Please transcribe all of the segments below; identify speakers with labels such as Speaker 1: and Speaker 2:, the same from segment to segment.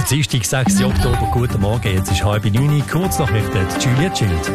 Speaker 1: Dienstag, 6. Oktober, guten Morgen. Jetzt ist 8:30, kurz nach Julia Schild.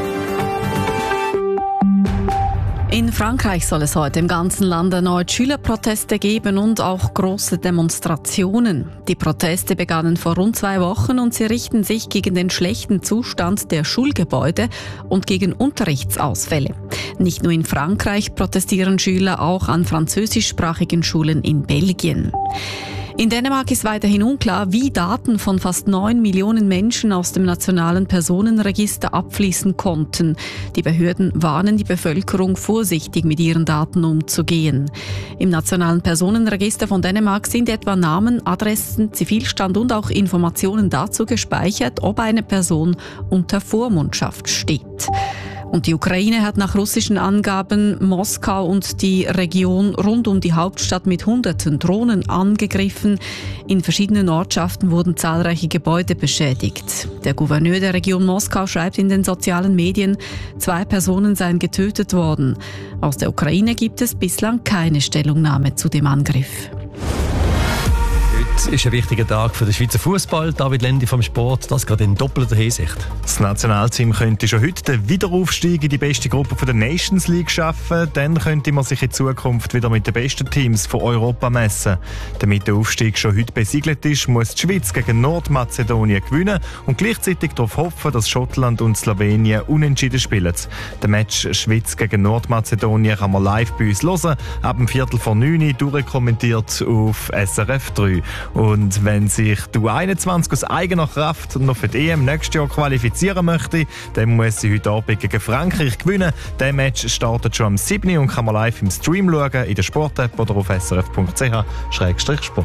Speaker 2: In Frankreich soll es heute im ganzen Land erneut Schülerproteste geben und auch große Demonstrationen. Die Proteste begannen vor rund 2 Wochen und sie richten sich gegen den schlechten Zustand der Schulgebäude und gegen Unterrichtsausfälle. Nicht nur in Frankreich protestieren Schüler, auch an französischsprachigen Schulen in Belgien. In Dänemark ist weiterhin unklar, wie Daten von fast 9 Millionen Menschen aus dem nationalen Personenregister abfließen konnten. Die Behörden warnen die Bevölkerung, vorsichtig mit ihren Daten umzugehen. Im nationalen Personenregister von Dänemark sind etwa Namen, Adressen, Zivilstand und auch Informationen dazu gespeichert, ob eine Person unter Vormundschaft steht. Und die Ukraine hat nach russischen Angaben Moskau und die Region rund um die Hauptstadt mit Hunderten Drohnen angegriffen. In verschiedenen Ortschaften wurden zahlreiche Gebäude beschädigt. Der Gouverneur der Region Moskau schreibt in den sozialen Medien, 2 Personen seien getötet worden. Aus der Ukraine gibt es bislang keine Stellungnahme zu dem Angriff.
Speaker 1: Heute ist ein wichtiger Tag für den Schweizer Fußball. David Lendi vom Sport, das gerade in doppelter Hinsicht.
Speaker 3: Das Nationalteam könnte schon heute den Wiederaufstieg in die beste Gruppe von der Nations League schaffen. Dann könnte man sich in Zukunft wieder mit den besten Teams von Europa messen. Damit der Aufstieg schon heute besiegelt ist, muss die Schweiz gegen Nordmazedonien gewinnen und gleichzeitig darauf hoffen, dass Schottland und Slowenien unentschieden spielen. Der Match Schweiz gegen Nordmazedonien kann man live bei uns hören, ab dem 8:45 durchkommentiert auf SRF 3. Und wenn sich die U21 aus eigener Kraft noch für die EM nächstes Jahr qualifizieren möchte, dann muss sie heute Abend gegen Frankreich gewinnen. Der Match startet schon am 7. und kann man live im Stream schauen, in der Sport-App oder auf srf.ch/sport.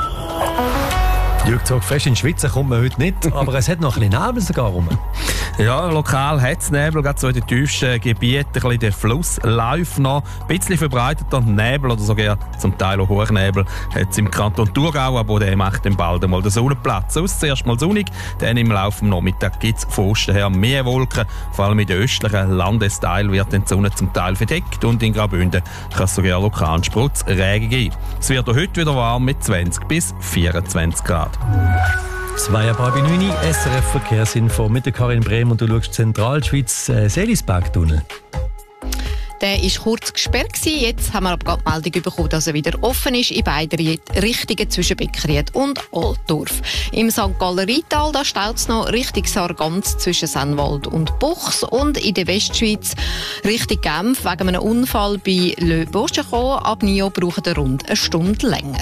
Speaker 1: Jürg zog fest, in die Schweiz kommt man heute nicht, aber es hat noch ein bisschen Nebel sogar rum.
Speaker 4: Ja, lokal hat es Nebel, gerade so in den tiefsten Gebieten. Ein bisschen der Fluss läuft noch. Ein bisschen verbreiteter Nebel oder sogar zum Teil auch Hochnebel hat es im Kanton Thurgau, aber der macht dann bald einmal den Sonnenplatz aus. Zuerst mal sonnig, dann im Laufe des Nachmittags gibt es von Osten her mehr Wolken. Vor allem in den östlichen Landesteilen wird die Sonne zum Teil verdeckt und in Graubünden kann es sogar lokalen Spritzregen geben. Es wird auch heute wieder warm mit 20 bis 24 Grad.
Speaker 1: 8:09, SRF Verkehrsinfo mit der Karin Brehm und du schaust Zentralschweiz, Seelisberg-Tunnel.
Speaker 5: Der war kurz gesperrt gewesen. Jetzt haben wir aber die Meldung bekommen, dass er wieder offen ist in beiden Richtungen zwischen Beckried und Altdorf. Im St. Galler Rheintal staut es noch Richtung Sargans zwischen Sennwald und Buchs und in der Westschweiz Richtung Genf wegen einem Unfall bei Le Bourgeois. Ab Nio braucht er rund eine Stunde länger.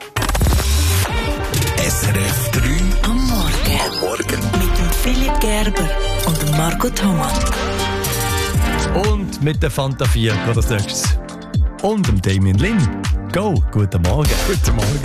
Speaker 6: SRF 3 am Morgen. Mit dem Philipp Gerber und dem Marco Thomas.
Speaker 1: Und mit der Fanta 4 geht das nächstes. Und dem Damien Lin. Go, guten Morgen.
Speaker 3: Guten Morgen.